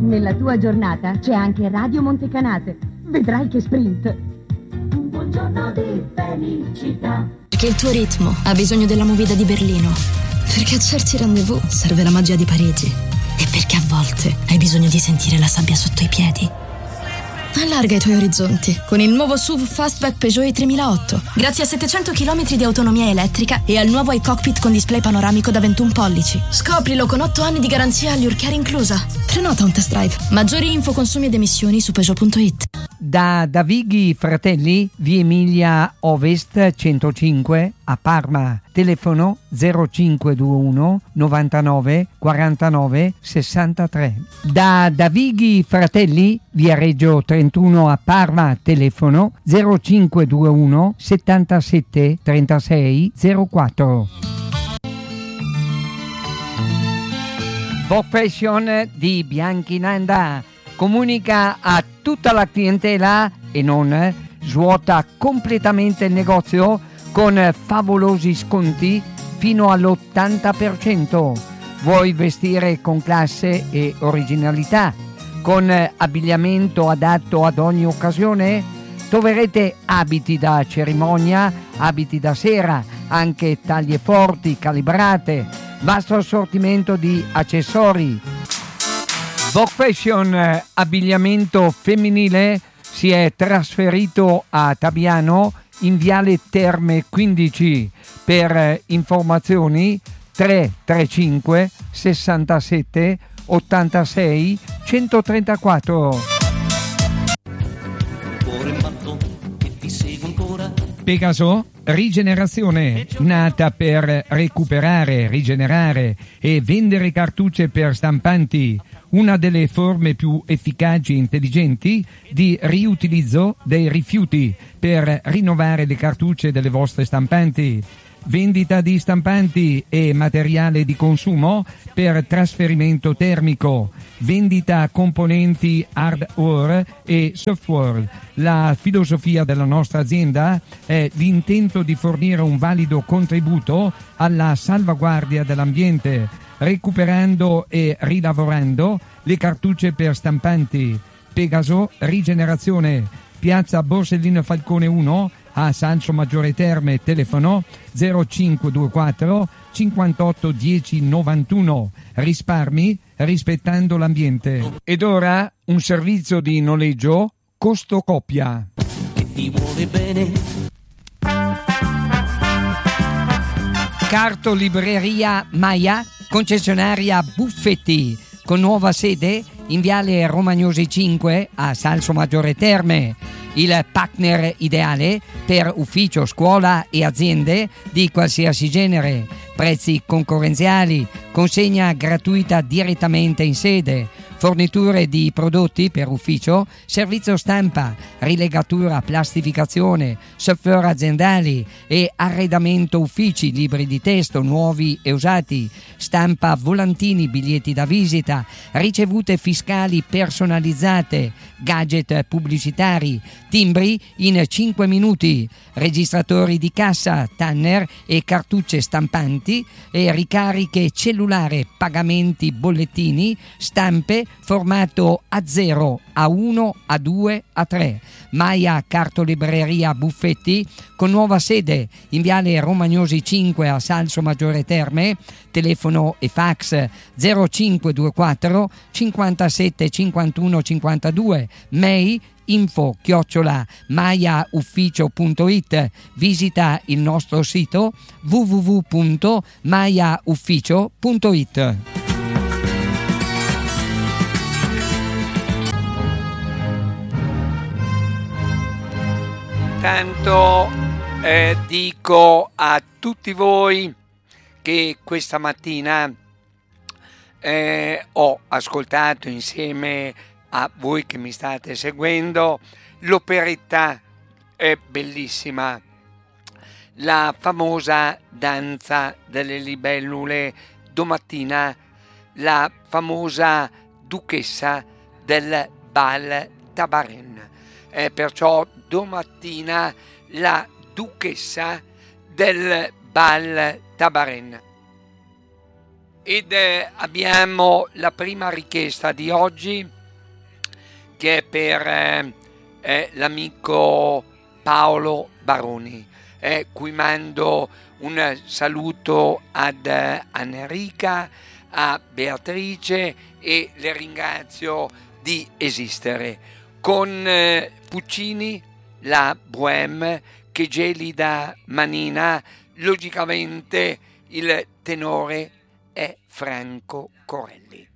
Nella tua giornata c'è anche Radio Montecanate. Vedrai che sprint. Un buongiorno di felicità. Perché il tuo ritmo ha bisogno della movida di Berlino. Perché a certi rendezvous serve la magia di Parigi. E perché a volte hai bisogno di sentire la sabbia sotto i piedi. Allarga i tuoi orizzonti con il nuovo SUV Fastback Peugeot i3008. Grazie a 700 km di autonomia elettrica e al nuovo iCockpit con display panoramico da 21 pollici. Scoprilo con 8 anni di garanzia all'Ur Care inclusa. Prenota un test drive. Maggiori info, consumi ed emissioni su Peugeot.it. Da Davighi Fratelli, via Emilia Ovest 105 a Parma. Telefono 0521 99 49 63. Da Davighi Fratelli, via Reggio 31 a Parma. Telefono 0521 77 36 04. Vogue Fashion di Bianchinanda comunica a tutta la clientela e non svuota completamente il negozio con favolosi sconti fino all'80%. Vuoi vestire con classe e originalità, con abbigliamento adatto ad ogni occasione? Troverete abiti da cerimonia, abiti da sera, anche taglie forti, calibrate, vasto assortimento di accessori. Vogue Fashion abbigliamento femminile si è trasferito a Tabiano in Viale Terme 15. Per informazioni 335 67 86 134. Pegaso Rigenerazione, nata per recuperare, rigenerare e vendere cartucce per stampanti, una delle forme più efficaci e intelligenti di riutilizzo dei rifiuti per rinnovare le cartucce delle vostre stampanti. Vendita di stampanti e materiale di consumo per trasferimento termico, vendita componenti hardware e software. La filosofia della nostra azienda è l'intento di fornire un valido contributo alla salvaguardia dell'ambiente, recuperando e rilavorando le cartucce per stampanti. Pegaso Rigenerazione, piazza Borsellino Falcone 1 a Salso Maggiore Terme, telefono 0524 58 10 91. Risparmi rispettando l'ambiente. Ed ora un servizio di noleggio costo coppia. Che ti vuole bene. Cartolibreria Maia, concessionaria Buffetti, con nuova sede in Viale Romagnosi 5 a Salso Maggiore Terme. Il partner ideale per ufficio, scuola e aziende di qualsiasi genere. Prezzi concorrenziali, consegna gratuita direttamente in sede, forniture di prodotti per ufficio, servizio stampa, rilegatura, plastificazione, software aziendali e arredamento uffici, libri di testo nuovi e usati, stampa volantini, biglietti da visita, ricevute fiscali personalizzate, gadget pubblicitari, timbri in 5 minuti, registratori di cassa, tanner e cartucce stampanti e ricariche cellulare, pagamenti, bollettini, stampe, formato A0, A1, A2, A3. Maia Cartolibreria Buffetti, con nuova sede in Viale Romagnosi 5 a Salso Maggiore Terme, telefono e fax 0524 57 51 52, mail info@maiaufficio.it. Visita il nostro sito www.maiaufficio.it. Tanto dico a tutti voi che questa mattina ho ascoltato insieme a voi che mi state seguendo l'operetta è bellissima, la famosa danza delle libellule, domattina la famosa duchessa del Bal Tabarin, perciò domattina la duchessa del Bal Tabarin. ed abbiamo la prima richiesta di oggi, che è per l'amico Paolo Baroni, cui mando un saluto ad Enrica, a Beatrice, e le ringrazio di esistere. Con Puccini, la Bohème, che gelida manina, logicamente il tenore è Franco Corelli.